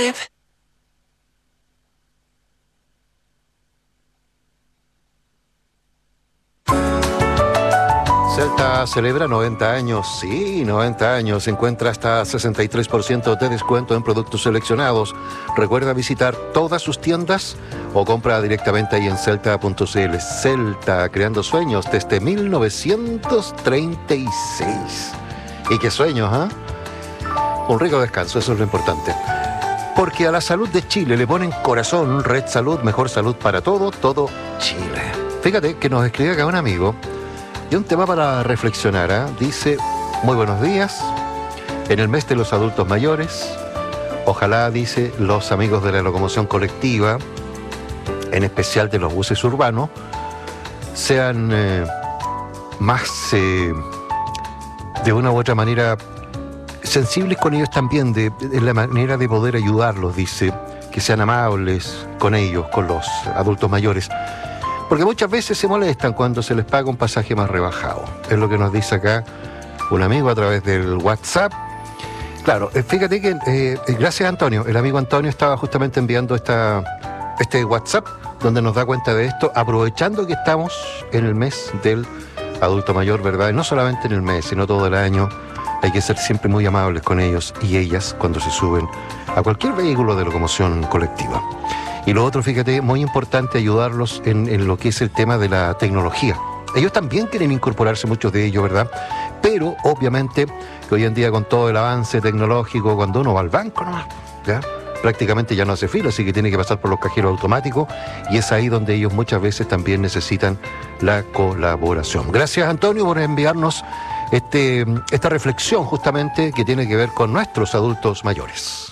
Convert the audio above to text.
Vibe. Celta celebra 90 años, sí, 90 años. Encuentra hasta 63% de descuento en productos seleccionados. Recuerda visitar todas sus tiendas o compra directamente ahí en celta.cl. Celta, creando sueños desde 1936. ¿Y qué sueños, ah? Un rico descanso, eso es lo importante. Porque a la salud de Chile le ponen corazón. Red Salud, mejor salud para todo Chile. Fíjate que nos escribe acá un amigo. Y un tema para reflexionar, ¿eh? Dice, muy buenos días, en el mes de los adultos mayores, ojalá, dice, los amigos de la locomoción colectiva, en especial de los buses urbanos, sean más, de una u otra manera, sensibles con ellos también, de la manera de poder ayudarlos, dice, que sean amables con ellos, con los adultos mayores. Porque muchas veces se molestan cuando se les paga un pasaje más rebajado. Es lo que nos dice acá un amigo a través del WhatsApp. Claro, fíjate que, gracias Antonio, el amigo Antonio estaba justamente enviando este WhatsApp donde nos da cuenta de esto, aprovechando que estamos en el mes del adulto mayor, ¿verdad? Y no solamente en el mes, sino todo el año. Hay que ser siempre muy amables con ellos y ellas cuando se suben a cualquier vehículo de locomoción colectiva. Y lo otro, fíjate, muy importante ayudarlos en lo que es el tema de la tecnología. Ellos también quieren incorporarse, muchos de ellos, ¿verdad? Pero, obviamente, que hoy en día con todo el avance tecnológico, cuando uno va al banco nomás, ¿ya? Prácticamente ya no hace fila, así que tiene que pasar por los cajeros automáticos y es ahí donde ellos muchas veces también necesitan la colaboración. Gracias, Antonio, por enviarnos esta reflexión justamente que tiene que ver con nuestros adultos mayores.